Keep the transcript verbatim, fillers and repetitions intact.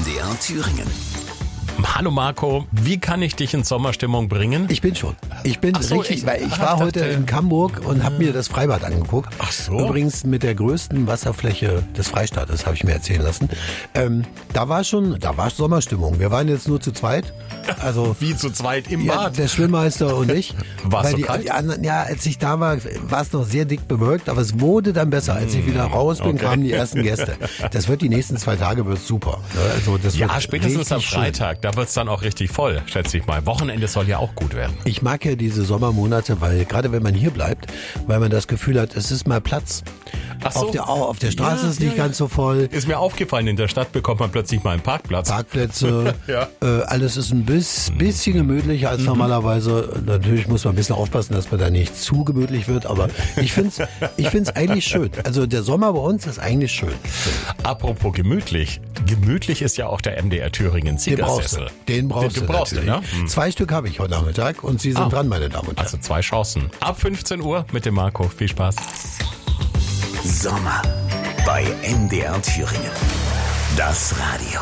D R Thüringen. Hallo Marco, wie kann ich dich in Sommerstimmung bringen? Ich bin schon. Ich bin Ach so, richtig, ich- weil ich ah, war ich heute dachte- in Hamburg und habe mir das Freibad angeguckt. Ach so. Übrigens mit der größten Wasserfläche des Freistaates, habe ich mir erzählen lassen. Ähm, da war schon, da war Sommerstimmung. Wir waren jetzt nur zu zweit. Also Wie zu zweit im ja, Bad? der Schwimmmeister und ich. War's Weil so die, kalt? die anderen, ja, als ich da war, war es noch sehr dick bewölkt, aber es wurde dann besser. Als ich wieder raus bin, okay. kamen die ersten Gäste. Das wird die nächsten zwei Tage wird super. Ne? Also das Ja, wird spätestens am richtig schön. Freitag, da wird's dann auch richtig voll, schätze ich mal. Wochenende soll ja auch gut werden. Ich mag ja diese Sommermonate, weil gerade wenn man hier bleibt, weil man das Gefühl hat, es ist mal Platz. Ach so. Auf der, Au- auf der Straße Ja, ist nicht ja, ganz so voll. Ist mir aufgefallen, in der Stadt bekommt man plötzlich mal einen Parkplatz. Parkplätze, Ja. äh, alles ist ein bis, bisschen gemütlicher als normalerweise. Natürlich muss man ein bisschen aufpassen, dass man da nicht zu gemütlich wird, aber ich find's, ich find's eigentlich schön. Also der Sommer bei uns ist eigentlich schön. Apropos gemütlich. Gemütlich ist ja auch der M D R Thüringen Den brauchst du. Siegersessel. Den brauchst den, du den brauchst du, natürlich. ne? Hm. Zwei Stück habe ich heute Nachmittag und Sie sind Ah. dran, meine Damen und Herren. Also zwei Chancen. Ab fünfzehn Uhr mit dem Marco. Viel Spaß. Sommer bei M D R Thüringen. Das Radio.